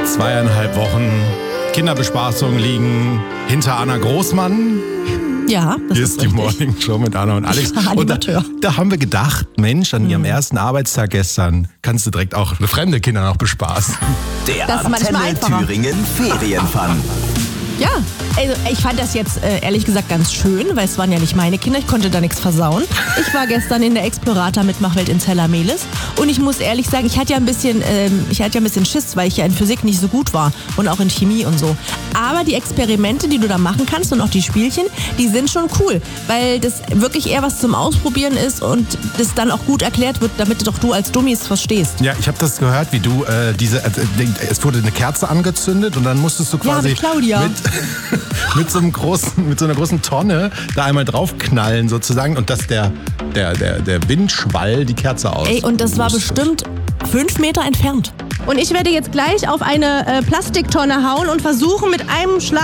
2,5 Wochen Kinderbespaßung liegen hinter Anna Großmann. Ja, das Hier ist ist die richtig. Morning Show mit Anna und Alex. Und da haben wir gedacht, Mensch, an ihrem ersten Arbeitstag gestern kannst du direkt auch fremde Kinder noch bespaßen. Der Das ist manchmal Antenne einfacher. Thüringen Ferienfun. Ja, also ich fand das jetzt ehrlich gesagt ganz schön, weil es waren ja nicht meine Kinder, ich konnte da nichts versauen. Ich war gestern in der Explorator-Mitmachwelt in Zellamelis und ich muss ehrlich sagen, ich hatte ja ein bisschen Schiss, weil ich ja in Physik nicht so gut war und auch in Chemie und so. Aber die Experimente, die du da machen kannst und auch die Spielchen, die sind schon cool, weil das wirklich eher was zum Ausprobieren ist und das dann auch gut erklärt wird, damit doch du als Dummies verstehst. Ja, ich habe das gehört, wie du es wurde eine Kerze angezündet und dann musstest du quasi mit Claudia. mit so einer großen Tonne da einmal draufknallen sozusagen und dass der Windschwall die Kerze aus. Ey, und das war bestimmt 5 Meter entfernt. Und ich werde jetzt gleich auf eine Plastiktonne hauen und versuchen mit einem Schlag